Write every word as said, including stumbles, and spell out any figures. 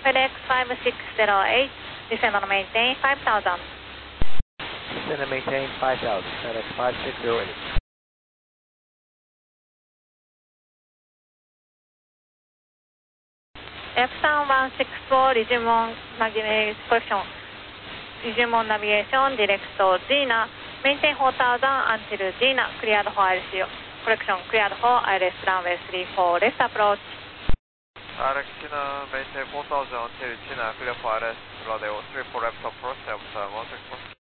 FedEx five six zero eight, descend and maintain five thousand. Descend and maintain five thousand, FedEx five six zero eight. F three one six four, resume on navigation, resume on navigation, direct to Gina, maintain four thousand until Gina, cleared for I L C, correction, cleared for I L S runway three four, left approach. Alex Gina, maintain four thousand until Gina, clear for I L S runway three four, left approach, F seven one six four.